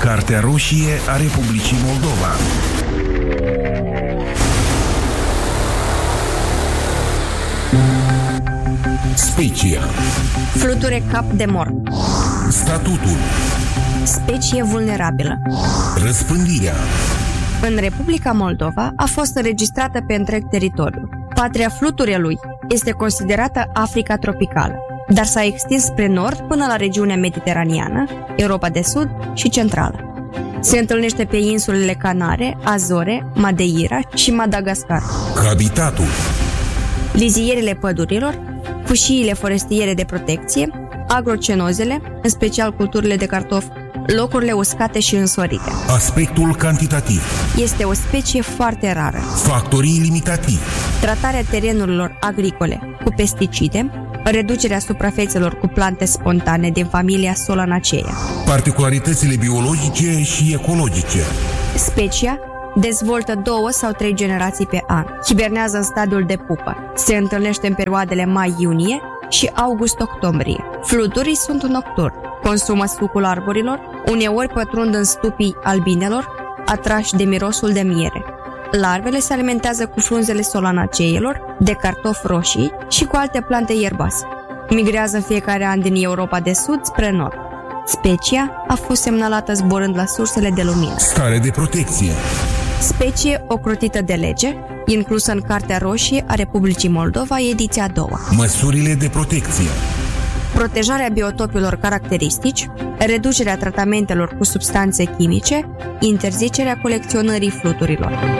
Cartea roșie a Republicii Moldova. Specia. Fluture cap de mort. Statutul. Specie vulnerabilă. Răspândirea. În Republica Moldova a fost înregistrată pe întreg teritoriul. Patria fluturelui este considerată Africa tropicală, dar s-a extins spre nord până la regiunea mediteraneană, Europa de Sud și Centrală. Se întâlnește pe insulele Canare, Azore, Madeira și Madagascar. Habitatul. Lizierele pădurilor, fâșiile forestiere de protecție, agrocenozele, în special culturile de cartofi, locurile uscate și însorite. Aspectul cantitativ. Este o specie foarte rară. Factorii limitativi. Tratarea terenurilor agricole cu pesticide, reducerea suprafețelor cu plante spontane din familia Solanaceae. Particularitățile biologice și ecologice. Specia dezvoltă 2 sau 3 generații pe an. Hibernează în stadiul de pupă. Se întâlnește în perioadele mai-iunie și august-octombrie. Fluturii sunt nocturni. Consumă sucul arborilor, uneori pătrund în stupii albinelor, atrași de mirosul de miere. Larvele se alimentează cu frunzele solanaceilor, de cartofi roșii și cu alte plante ierboase. Migrează în fiecare an din Europa de Sud spre nord. Specia a fost semnalată zburând la sursele de lumină. Stare de protecție. Specie ocrotită de lege, inclusă în Cartea Roșie a Republicii Moldova, ediția a 2-a. Măsurile de protecție. Protejarea biotopilor caracteristici, reducerea tratamentelor cu substanțe chimice, interzicerea colecționării fluturilor.